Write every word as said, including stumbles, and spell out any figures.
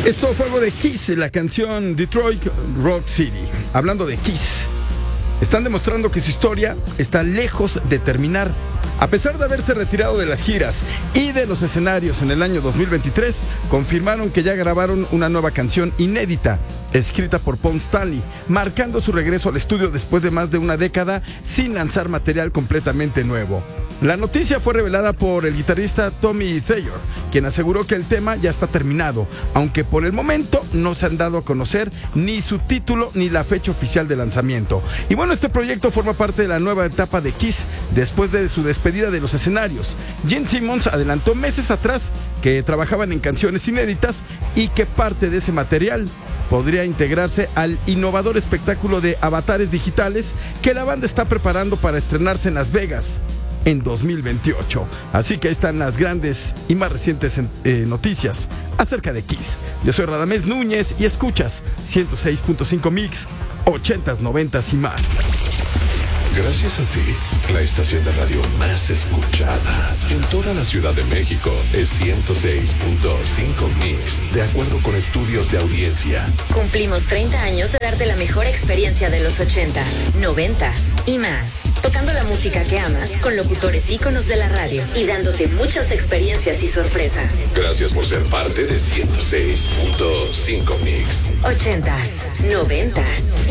Esto fue algo de Kiss, la canción Detroit Rock City. Hablando de Kiss, están demostrando que su historia está lejos de terminar. A pesar de haberse retirado de las giras y de los escenarios en el año dos mil veintitrés, confirmaron que ya grabaron una nueva canción inédita, escrita por Paul Stanley, marcando su regreso al estudio después de más de una década sin lanzar material completamente nuevo. La noticia fue revelada por el guitarrista Tommy Thayer, quien aseguró que el tema ya está terminado, aunque por el momento no se han dado a conocer ni su título ni la fecha oficial de lanzamiento. Y bueno, este proyecto forma parte de la nueva etapa de Kiss después de su despedida de los escenarios. Gene Simmons adelantó meses atrás que trabajaban en canciones inéditas y que parte de ese material podría integrarse al innovador espectáculo de avatares digitales que la banda está preparando para estrenarse en Las Vegas en dos mil veintiocho. Así que ahí están las grandes y más recientes eh, noticias acerca de Kiss. Yo soy Radamés Núñez y escuchas ciento seis punto cinco Mix, ochentas, noventas y más. Gracias a ti, la estación de radio más escuchada en toda la Ciudad de México es ciento seis punto cinco Mix, de acuerdo con estudios de audiencia. Cumplimos treinta años de darte la mejor experiencia de los ochentas, noventas y más. Tocando la música que amas con locutores íconos de la radio y dándote muchas experiencias y sorpresas. Gracias por ser parte de ciento seis punto cinco Mix. Ochentas, noventas